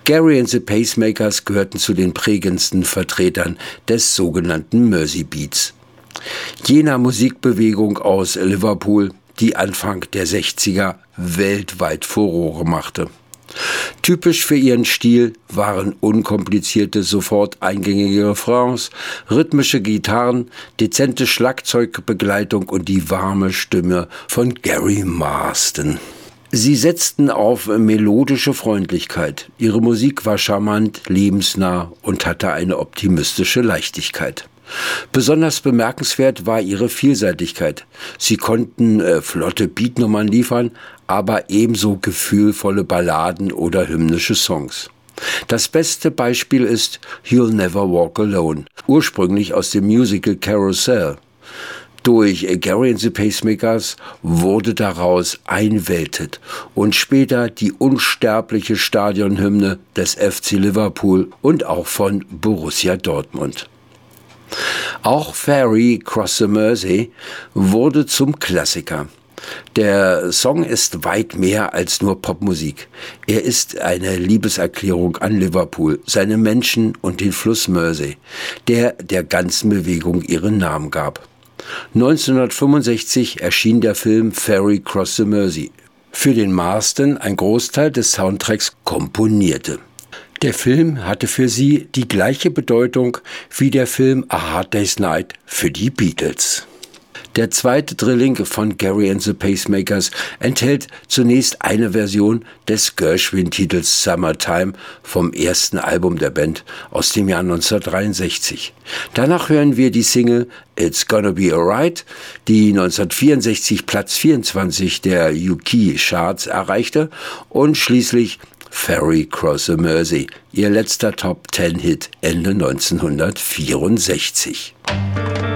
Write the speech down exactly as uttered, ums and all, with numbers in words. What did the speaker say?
Gerry and the Pacemakers gehörten zu den prägendsten Vertretern des sogenannten Mersey Beats, jener Musikbewegung aus Liverpool, die Anfang der sechziger weltweit Furore machte. Typisch für ihren Stil waren unkomplizierte, sofort eingängige Refrains, rhythmische Gitarren, dezente Schlagzeugbegleitung und die warme Stimme von Gary Marsden. Sie setzten auf melodische Freundlichkeit. Ihre Musik war charmant, lebensnah und hatte eine optimistische Leichtigkeit. Besonders bemerkenswert war ihre Vielseitigkeit. Sie konnten äh, flotte Beatnummern liefern, aber ebenso gefühlvolle Balladen oder hymnische Songs. Das beste Beispiel ist You'll Never Walk Alone, ursprünglich aus dem Musical Carousel. Durch Gerry and the Pacemakers wurde daraus ein Welthit und später die unsterbliche Stadionhymne des F C Liverpool und auch von Borussia Dortmund. Auch Ferry Cross the Mersey wurde zum Klassiker. Der Song ist weit mehr als nur Popmusik. Er ist eine Liebeserklärung an Liverpool, seine Menschen und den Fluss Mersey, der der ganzen Bewegung ihren Namen gab. neunzehnhundertfünfundsechzig erschien der Film Ferry Cross the Mersey, für den Marsden ein Großteil des Soundtracks komponierte. Der Film hatte für sie die gleiche Bedeutung wie der Film A Hard Day's Night für die Beatles. Der zweite Drilling von Gerry and the Pacemakers enthält zunächst eine Version des Gershwin-Titels Summertime vom ersten Album der Band aus dem Jahr neunzehnhundertdreiundsechzig. Danach hören wir die Single It's Gonna Be Alright, die neunzehnhundertvierundsechzig Platz vierundzwanzig der U K-Charts erreichte, und schließlich Ferry Cross the Mersey, ihr letzter Top-Ten-Hit Ende neunzehnhundertvierundsechzig.